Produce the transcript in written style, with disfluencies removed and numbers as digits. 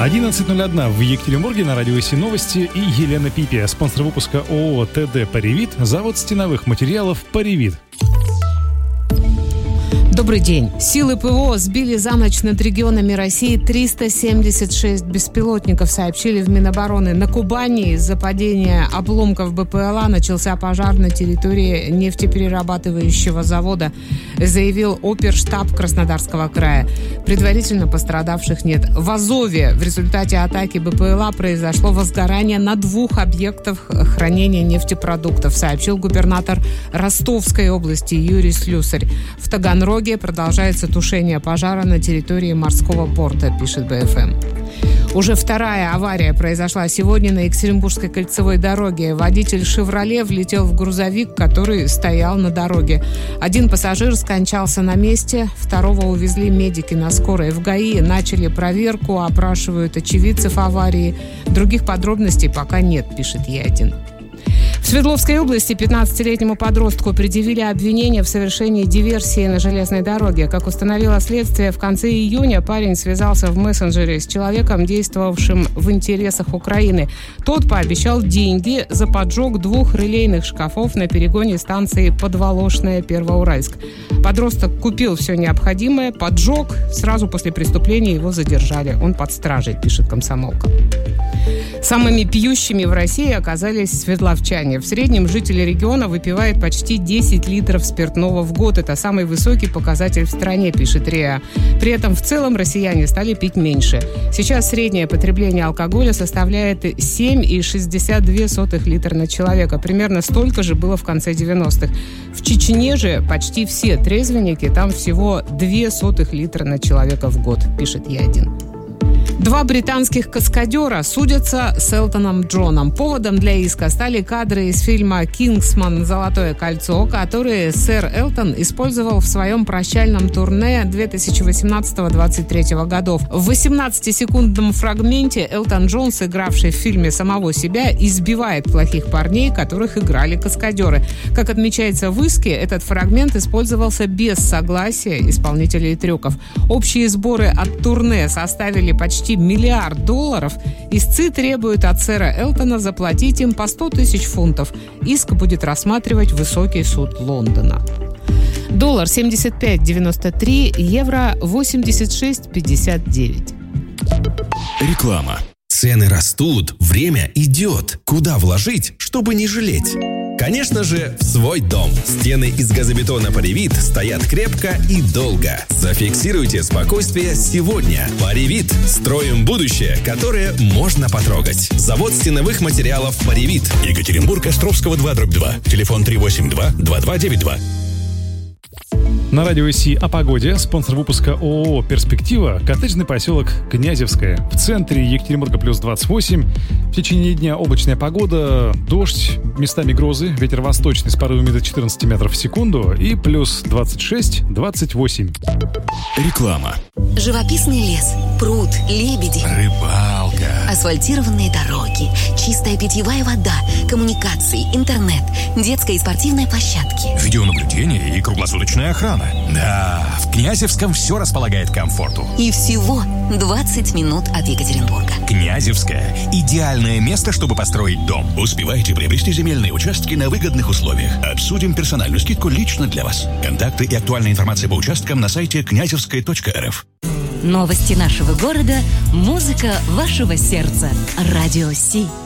11:01 в Екатеринбурге, на радио СИ Новости и Елена Пипи. Спонсор выпуска ООО «ТД Паривит», завод стеновых материалов «Паривит». Добрый день. Силы ПВО сбили за ночь над регионами России 376 беспилотников, сообщили в Минобороны. На Кубани из-за падения обломков БПЛА начался пожар на территории нефтеперерабатывающего завода, заявил оперштаб Краснодарского края. Предварительно пострадавших нет. В Азове в результате атаки БПЛА произошло возгорание на 2 объектах хранения нефтепродуктов, сообщил губернатор Ростовской области Юрий Слюсарь. В Таганроге продолжается тушение пожара на территории морского порта, пишет БФМ. Уже вторая авария произошла сегодня на Екатеринбургской кольцевой дороге. Водитель «Шевроле» влетел в грузовик, который стоял на дороге. Один пассажир скончался на месте, второго увезли медики на скорой. В ГАИ начали проверку, опрашивают очевидцев аварии. Других подробностей пока нет, пишет Е1. В Свердловской области 15-летнему подростку предъявили обвинение в совершении диверсии на железной дороге. Как установило следствие, в конце июня парень связался в мессенджере с человеком, действовавшим в интересах Украины. Тот пообещал деньги за поджог 2 релейных шкафов на перегоне станции Подволошная-Первоуральск. Подросток купил все необходимое, поджег. Сразу после преступления его задержали. Он под стражей, пишет «Комсомолка». Самыми пьющими в России оказались свердловчане. В среднем жители региона выпивают почти 10 литров спиртного в год. Это самый высокий показатель в стране, пишет РИА. При этом в целом россияне стали пить меньше. Сейчас среднее потребление алкоголя составляет 7,62 литра на человека. Примерно столько же было в конце 90-х. В Чечне же почти все трезвенники, там всего 0,02 литра на человека в год, пишет Е1. 2 британских каскадера судятся с Элтоном Джоном. Поводом для иска стали кадры из фильма «Кингсман. Золотое кольцо», которые сэр Элтон использовал в своем прощальном турне 2018-2023 годов. В 18-секундном фрагменте Элтон Джон, сыгравший в фильме самого себя, избивает плохих парней, которых играли каскадеры. Как отмечается в иске, этот фрагмент использовался без согласия исполнителей трюков. Общие сборы от турне составили почти $1 миллиард. Истцы требуют от сэра Элтона заплатить им по 100 тысяч фунтов. Иск будет рассматривать высокий суд Лондона. Доллар 75.93, евро 86.59. Реклама. Цены растут, время идет. Куда вложить, чтобы не жалеть? Конечно же, в свой дом. Стены из газобетона «Паривит» стоят крепко и долго. Зафиксируйте спокойствие сегодня. «Паривит» – строим будущее, которое можно потрогать. Завод стеновых материалов «Паривит». Екатеринбург, Островского 2/2. Телефон 382-2292. На радио СИ о погоде. Спонсор выпуска ООО «Перспектива», коттеджный поселок Князевское. В центре Екатеринбурга плюс 28. В течение дня облачная погода, дождь, местами грозы, ветер восточный с порывами до 14 метров в секунду и плюс 26-28. Реклама. Живописный лес, пруд, лебеди, Рыбалка. асфальтированные дороги, чистая питьевая вода, коммуникации, интернет, детская и спортивная площадки. Видеонаблюдение и круглосуточная охрана. Да, в Князевском все располагает к комфорту. И всего 20 минут от Екатеринбурга. Князевское – идеальное место, чтобы построить дом. Успевайте приобрести земельные участки на выгодных условиях. Обсудим персональную скидку лично для вас. Контакты и актуальная информация по участкам на сайте князевская.рф. Новости нашего города, музыка вашего сердца. Радио СИ.